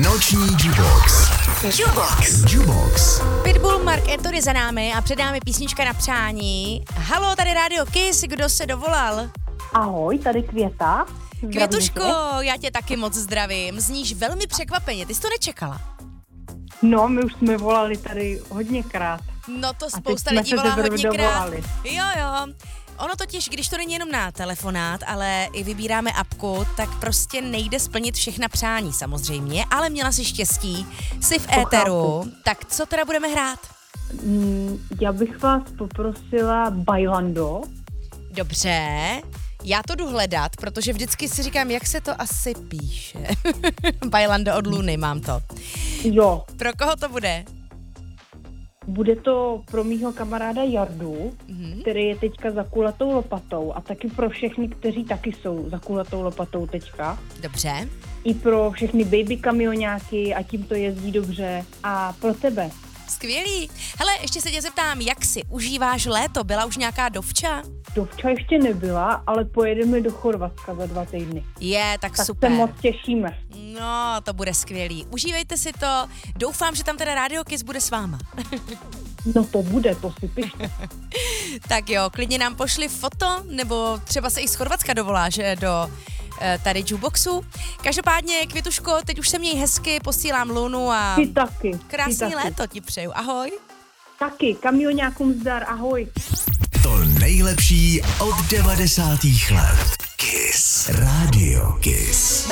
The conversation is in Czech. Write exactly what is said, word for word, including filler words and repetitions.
Noční Jubox. Jubox. Jubox. Pitbull, Mark Anthony za námi a před námi písnička na přání. Halo, tady Radio Kiss, kdo se dovolal? Ahoj, tady Květa. Květuško, já tě taky moc zdravím. Zníš velmi překvapeně, ty jsi to nečekala? No, my už jsme volali tady hodněkrát. No to spousta lidí volá hodněkrát. Dovolali. Jo, jo. Ono totiž, když to není jenom na telefonát, ale i vybíráme apku, tak prostě nejde splnit všechna přání samozřejmě, ale měla jsi štěstí, jsi v éteru, tak co teda budeme hrát? Mm, já bych vás poprosila Bailando. Dobře, já to jdu hledat, protože vždycky si říkám, jak se to asi píše. Bailando od Luny, mám to. Jo. Pro koho to bude? Bude to pro mýho kamaráda Jardu, Mhm. který je teďka za kulatou lopatou a taky pro všechny, kteří taky jsou za kulatou lopatou teďka. Dobře. I pro všechny baby kamionáky a tím to jezdí dobře. A pro tebe. Skvělý. Hele, ještě se tě zeptám, jak si užíváš léto? Byla už nějaká dovča? Dovča ještě nebyla, ale pojedeme do Chorvatska za dva týdny. Je, tak, Tak super. se moc těšíme. No, to bude skvělý. Užívejte si to. Doufám, že tam teda Radio Kiss bude s váma. No to bude, to si pište. Tak jo, klidně nám pošli foto, nebo třeba se i z Chorvatska dovoláš eh, do eh, tady Juboxu. Každopádně, Květuško, teď už se měj hezky, posílám Lunu a Ty taky. ty krásný taky. léto ti přeju. Ahoj. Taky, kamionákům zdar, ahoj. To nejlepší od devadesátých let. Kiss. Radio Kiss.